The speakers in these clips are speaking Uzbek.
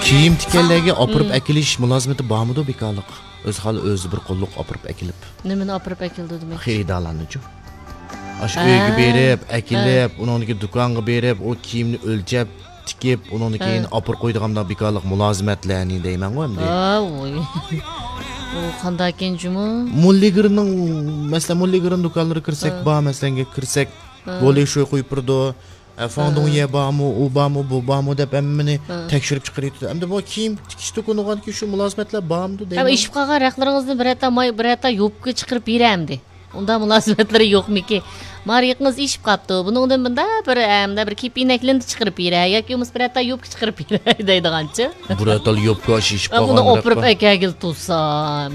kiyim tikanlarga opirib akilish mulozimati bormidi bekorliq? O'zi hali o'zi bir qo'lliq opirib akilib. Nimani opirib akildi demak? Xiridalarni-chi. Ash uyga berib, akilib, uningga do'konga berib, o kiyimni o'lchab, tikib, uningni keyin opir qo'ydigandan bekorliq mulozimatlarni deyman-ku endi. Voy. O qanday ekan-jimi? Mulligirning, masalan, mulligirin do'konlariga kirsak, bor masalanga kirsak, bo'li shu qo'yib turdi. Fondon ye bormi, u bormi, bu bormi deb hammani tekshirib chiqaraydi. Endi bu kiyim tikish do'koniga shu mulozimatlar bormi deyman. Ham ishib qolgan raqlaringizni bir eta yopga chiqarib beramdi. Unda mulozimatlari yo'qmiki? Mariqingiz ishib qopti. Buningdan bunda bir kipinaklarni chiqarib beray yoki o'miz bir eta yopga chiqarib beray deydiganchi. Bir eta yopga ishib qolgan. Buni opirib akagil tursam.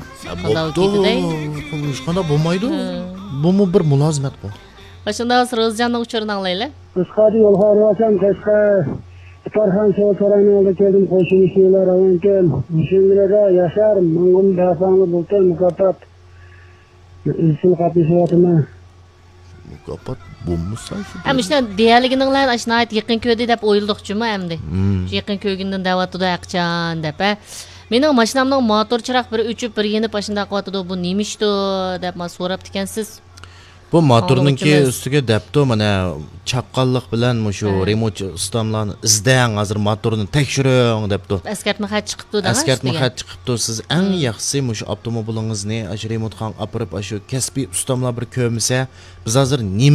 Qanday bo'lmaydi? Bu bir mulozimat bu. Başında Rozcan'ın uçurunu anlayla. Kıskadi yol harvasam kıska. Tarhan soğutarayın oldu keldim koşun işiler avankel. Şimdilere yaşarım. Mangum dafanı bultum mukafat. İlsin kapışıvatıma. Mukafat bulmuşsa şu. Hem işte diğerliğinin lan aşınayet yakın köyde dep oyuldukçu mu hem de. Yakın köyünden davatı da yakcan dep. Mening mashinamning motor chiroq bir o'chib bir yenib başında qotdi. Bu nemişdi deb men so'rab ekansiz. Bu motorninki ustiga debdi mana chaqqonlik bilan shu remote ustamlarni izlang hozir motorni tekshiring debdi. Askartma xat chiqibdi-da. Askartma xat chiqibdi. Siz eng yaxshisi shu avtomobilingizni remote xon opirib shu kasbiy ustamlar bir ko'msa, biz hozir